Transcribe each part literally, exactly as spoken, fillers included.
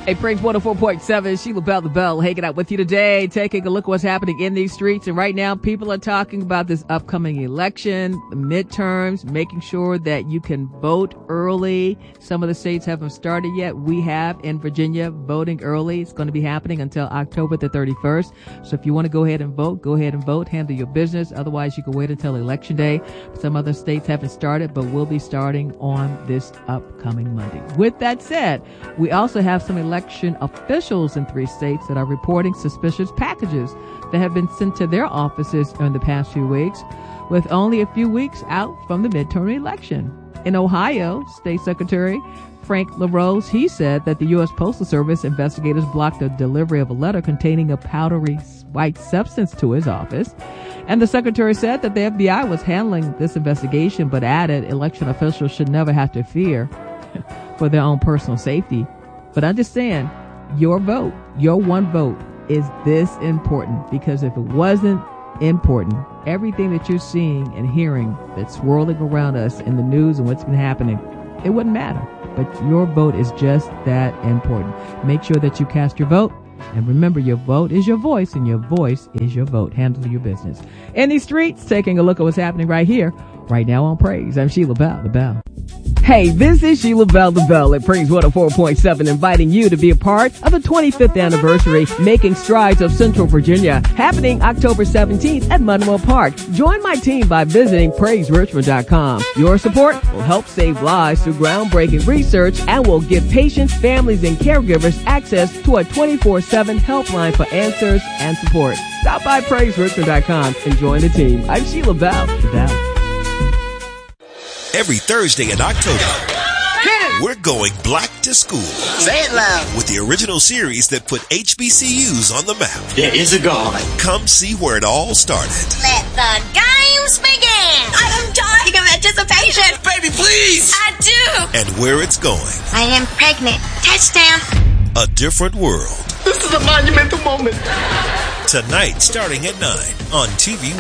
Hey, Praise one oh four point seven, Sheila Bell the Bell hanging out with you today, taking a look at what's happening in these streets. And right now, people are talking about this upcoming election, the midterms, making sure that you can vote early. Some of the states haven't started yet. We have in Virginia voting early. It's going to be happening until October the thirty-first. So if you want to go ahead and vote, go ahead and vote. Handle your business. Otherwise, you can wait until Election Day. Some other states haven't started, but will be starting on this upcoming Monday. With that said, we also have some election Election officials in three states that are reporting suspicious packages that have been sent to their offices in the past few weeks, with only a few weeks out from the midterm election. In Ohio, State Secretary Frank LaRose, he said that the U S Postal Service investigators blocked the delivery of a letter containing a powdery white substance to his office. And the secretary said that the F B I was handling this investigation, but added election officials should never have to fear for their own personal safety. But understand, your vote, your one vote is this important, because if it wasn't important, everything that you're seeing and hearing that's swirling around us in the news and what's been happening, it wouldn't matter. But your vote is just that important. Make sure that you cast your vote. And remember, your vote is your voice, and your voice is your vote. Handle your business. In these streets, taking a look at what's happening right here, right now on Praise. I'm Sheila Bell, the Bell. Hey, this is Sheila Bell the Bell at Praise one oh four point seven, inviting you to be a part of the twenty-fifth anniversary Making Strides of Central Virginia, happening October seventeenth at Monroe Park. Join my team by visiting praise richmond dot com. Your support will help save lives through groundbreaking research and will give patients, families, and caregivers access to a twenty-four seven helpline for answers and support. Stop by praise richmond dot com and join the team. I'm Sheila Bell, the Bell. Every Thursday in October, we're going black to school. Say it loud. With the original series that put H B C Us on the map. There is a God. Come see where it all started. Let the games begin. I am dying of anticipation. Baby, please. I do. And where it's going. I am pregnant. Touchdown. A different world. This is a monumental moment. Tonight, starting at nine on T V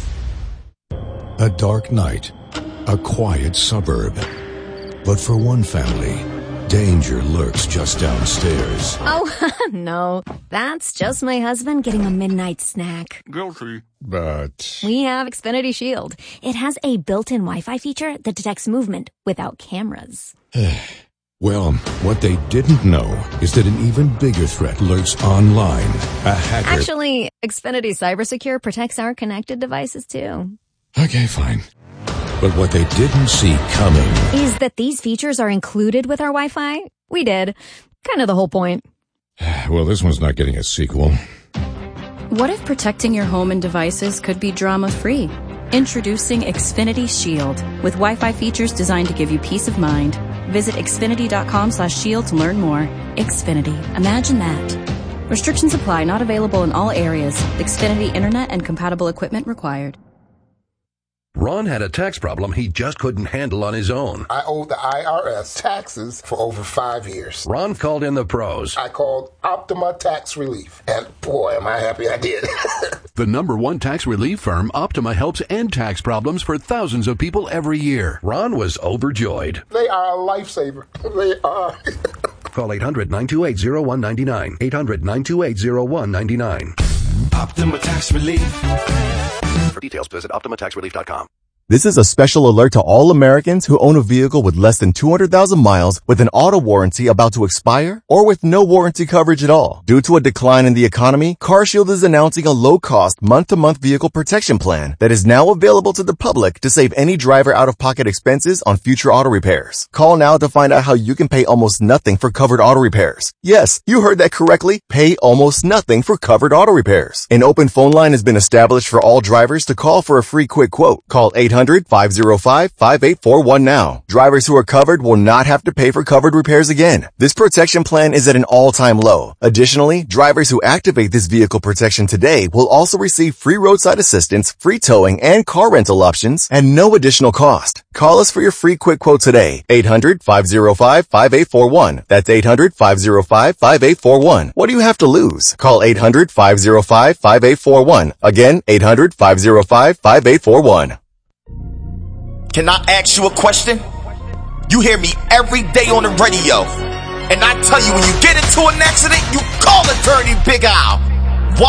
One. A dark night. A quiet suburb. But for one family, danger lurks just downstairs. Oh, no. That's just my husband getting a midnight snack. Guilty. But we have Xfinity Shield. It has a built-in Wi-Fi feature that detects movement without cameras. Well, what they didn't know is that an even bigger threat lurks online. A hacker. Actually, Xfinity CyberSecure protects our connected devices, too. Okay, fine. But what they didn't see coming is that these features are included with our Wi-Fi. We did. Kind of the whole point. Well, this one's not getting a sequel. What if protecting your home and devices could be drama-free? Introducing Xfinity Shield, with Wi-Fi features designed to give you peace of mind. Visit xfinity.com slash shield to learn more. Xfinity. Imagine that. Restrictions apply. Not available in all areas. Xfinity Internet and compatible equipment required. Ron had a tax problem he just couldn't handle on his own. I owed the I R S taxes for over five years. Ron called in the pros. I called Optima Tax Relief, and boy, am I happy I did. The number one tax relief firm, Optima, helps end tax problems for thousands of people every year. Ron was overjoyed. They are a lifesaver. They are. Call eight hundred, nine two eight, zero one nine nine. eight hundred, nine two eight, zero one nine nine. Optima Tax Relief. For details, visit optima tax relief dot com. This is a special alert to all Americans who own a vehicle with less than two hundred thousand miles with an auto warranty about to expire or with no warranty coverage at all. Due to a decline in the economy, CarShield is announcing a low-cost month-to-month vehicle protection plan that is now available to the public to save any driver out-of-pocket expenses on future auto repairs. Call now to find out how you can pay almost nothing for covered auto repairs. Yes, you heard that correctly. Pay almost nothing for covered auto repairs. An open phone line has been established for all drivers to call for a free quick quote. Call eight hundred, five oh five, five eight four one now. Drivers who are covered will not have to pay for covered repairs again. This protection plan is at an all-time low. Additionally, drivers who activate this vehicle protection today will also receive free roadside assistance, free towing, and car rental options at no additional cost. Call us for your free quick quote today. eight hundred, five oh five, five eight four one. That's eight hundred, five oh five, five eight four one. What do you have to lose? Call eight hundred, five oh five, five eight four one. Again, eight hundred, five oh five, five eight four one. Can I ask you a question? You hear me every day on the radio. And I tell you, when you get into an accident, you call attorney Big Al.